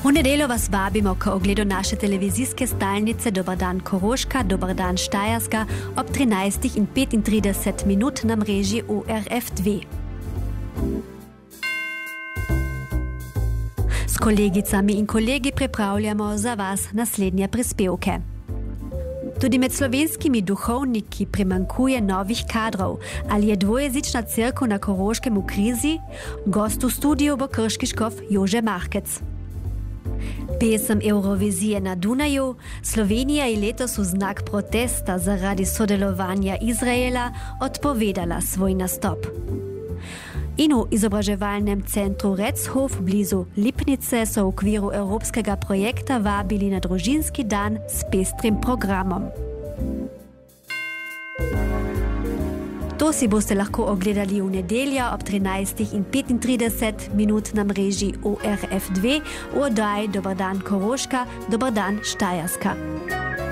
V nedeljo vas vabimo k ogledu naše televizijske stalnice Dobar dan Koroška, Dobar dan Štajerska ob 13:35 na mreži ORF2. S kolegicami in kolegi pripravljamo za vas naslednje prispevke. Tudi med slovenskimi duhovniki primankuje novih kadrov. Ali je dvojezična cerkev na Koroškem v krizi? Gost v studiu bo krški škof Jože Markec. Pesem Eurovizije na Dunaju. Slovenija je letos v znak protesta zaradi sodelovanja Izraela odpovedala svoj nastop. In v izobraževalnem centru Rechtshof blizu Lipnice so v okviru evropskega projekta vabili na družinski dan s pestrim programom. To si boste lahko ogledali v nedeljo ob 13:35 na mreži ORF2 v oddaji Dobar dan Koroška, Dobar dan Štajerska.